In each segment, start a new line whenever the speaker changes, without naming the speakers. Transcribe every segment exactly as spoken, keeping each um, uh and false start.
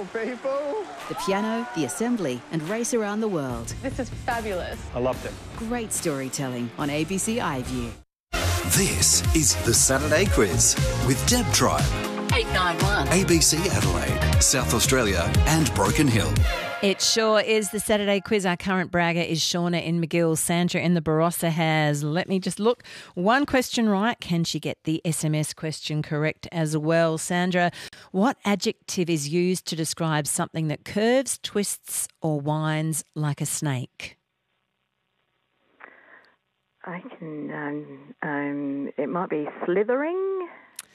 beautiful people.
The piano, the assembly, and race around the world.
This is fabulous.
I loved it.
Great storytelling on A B C iView.
This is the Saturday Quiz with Deb Tribe.
eight nine one.
A B C Adelaide, South Australia and Broken Hill.
It sure is the Saturday Quiz. Our current bragger is Shauna in McGill. Sandra in the Barossa has, let me just look, one question right. Can she get the S M S question correct as well? Sandra, what adjective is used to describe something that curves, twists or winds like a snake?
I can, um, um, it might be slithering,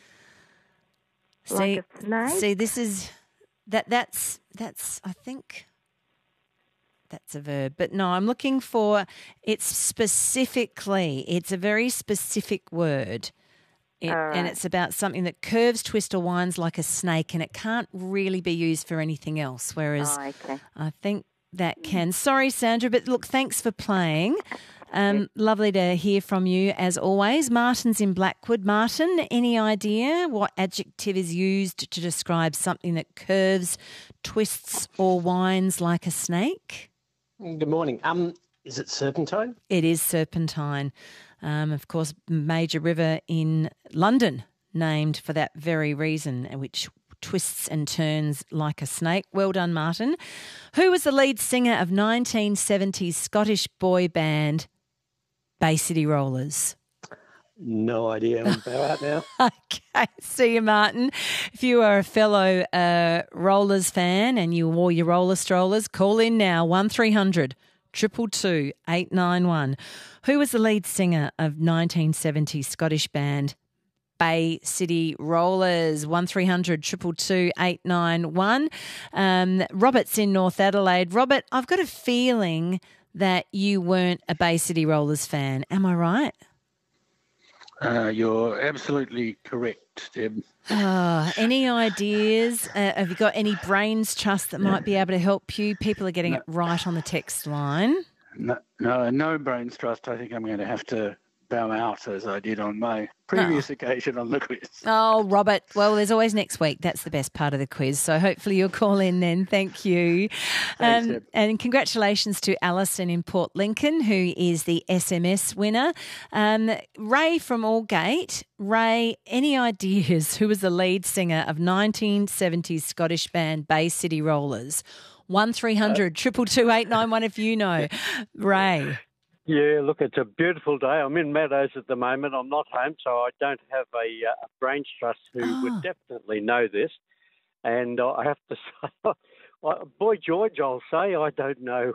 See,
like a snake.
See, this is, that. that's, that's, I think... That's a verb. But no, I'm looking for, it's specifically, it's a very specific word. It,
right.
And it's about something that curves, twists or winds like a snake, and it can't really be used for anything else, whereas
Oh, okay.
I think that can. Sorry, Sandra, but look, thanks for playing. Um, lovely to hear from you as always. Martin's in Blackwood. Martin, any idea what adjective is used to describe something that curves, twists or winds like a snake?
Good morning. Um, is it serpentine?
It is serpentine. Um, of course, major river in London named for that very reason, which twists and turns like a snake. Well done, Martin. Who was the lead singer of nineteen seventies Scottish boy band Bay City Rollers?
No idea. I'm about now.
Okay, see you, Martin. If you are a fellow uh, Rollers fan and you wore your roller strollers, call in now, one three hundred, two two two, eight nine one. Who was the lead singer of nineteen seventies Scottish band Bay City Rollers? one three hundred, two two two, eight nine one. Um, Robert's in North Adelaide. Robert, I've got a feeling that you weren't a Bay City Rollers fan. Am I right?
Uh, you're absolutely correct, Deb.
Oh, any ideas? Uh, have you got any brains trust that might be able to help you? People are getting
No.
it right on the text line.
No, no, no brains trust. I think I'm going to have to bow out as I did on my previous
Oh.
occasion on the quiz.
Oh, Robert. Well, there's always next week. That's the best part of the quiz. So hopefully you'll call in then. Thank you.
Thanks,
Um,
Deb.
and congratulations to Alison in Port Lincoln, who is the S M S winner. Um, Ray from Aldgate. Ray, any ideas who was the lead singer of nineteen seventies Scottish band Bay City Rollers? one three hundred, two two two, eight nine one if you know. Ray.
Yeah, look, it's a beautiful day. I'm in Meadows at the moment. I'm not home, so I don't have a, uh, a brains trust who
Oh.
would definitely know this. And uh, I have to say, uh, Boy George, I'll say, I don't know.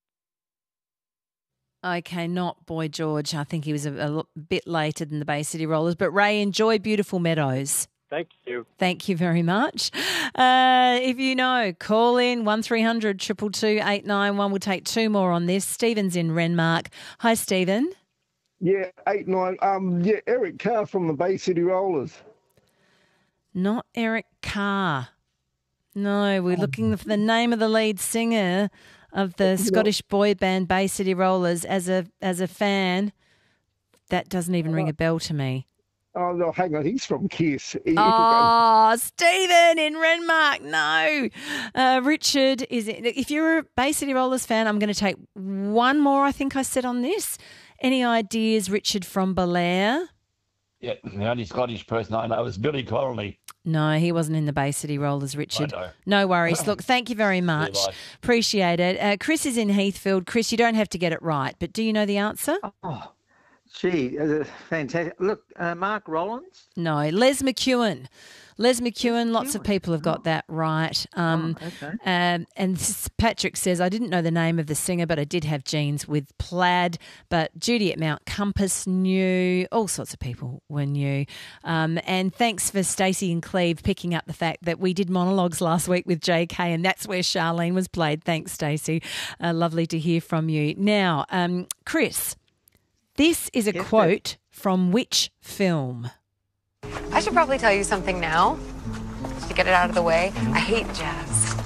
Okay, not Boy George. I think he was a, a l- bit later than the Bay City Rollers. But Ray, enjoy beautiful Meadows.
Thank you.
Thank you very much. Uh, if you know, call in one three hundred, two two two, eight nine one. We'll take two more on this. Stephen's in Renmark. Hi, Stephen.
Yeah, eight nine. Um, yeah, Eric Carr from the Bay City Rollers.
Not Eric Carr. No, we're looking for the name of the lead singer of the Scottish boy band Bay City Rollers. As a as a fan, that doesn't even ring a bell to me.
Oh no, hang on, he's from Kiss. He-
Oh, Stephen in Renmark. No. Uh, Richard, is it? If you're a Bay City Rollers fan, I'm going to take one more, I think I said on this. Any ideas, Richard from Belair?
Yeah, the only Scottish person I know is Billy Connolly.
No, he wasn't in the Bay City Rollers, Richard.
I know.
No worries. Look, thank you very much.
bye.
Appreciate it. Uh, Chris is in Heathfield. Chris, you don't have to get it right, but do you know the answer?
Oh, gee, uh, fantastic. Look, uh, Mark Rollins.
No, Les McEwen. Les McEwen, lots of people have got that right. Um,
Oh, okay.
um, and this- Patrick says, I didn't know the name of the singer, but I did have genes with plaid. But Judy at Mount Compass knew. All sorts of people were new. Um, and thanks for Stacey and Cleve picking up the fact that we did monologues last week with J K, and that's where Charlene was played. Thanks, Stacey. Uh, lovely to hear from you. Now, um, Chris, this is a
Yes,
quote from which film?
I should probably tell you something now to get it out of the way. I hate jazz.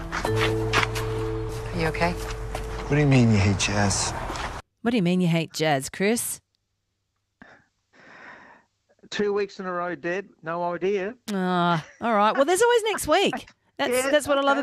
Are you okay?
What do you mean you hate jazz?
What do you mean you hate jazz, Chris?
Two weeks in a row, Deb. No idea.
Ah, all right. Well, there's always next week. That's
Yeah,
that's what I love